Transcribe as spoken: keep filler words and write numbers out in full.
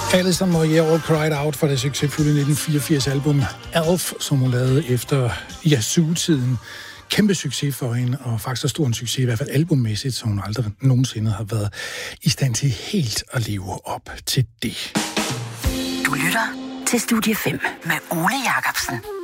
Alison Moyet cried out for det succesfulde nitten fireogfirs album Alf, som hun lavede efter Yazoo-tiden. Kæmpe succes for hende, og faktisk så stor en succes, i hvert fald albummæssigt, så hun aldrig nogensinde har været i stand til helt at leve op til det. Du lytter til Studie fem med Ole Jacobsen.